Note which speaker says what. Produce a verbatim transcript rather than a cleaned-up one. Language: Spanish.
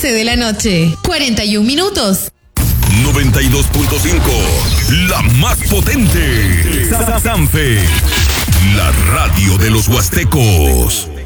Speaker 1: once de la noche, cuarenta y un minutos.
Speaker 2: noventa y dos punto cinco, la más potente. Sanfe, la radio de los huastecos.